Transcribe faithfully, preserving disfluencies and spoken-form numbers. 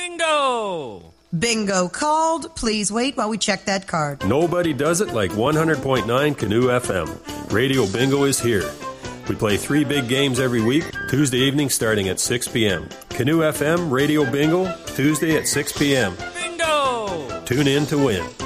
Bingo! Bingo called. Please wait while we check that card. Nobody does it like one hundred point nine Canoe F M. Radio Bingo is here. We play three big games every week, Tuesday evening starting at six p.m. Canoe F M Radio Bingo, Tuesday at six p.m. Bingo! Tune in to win.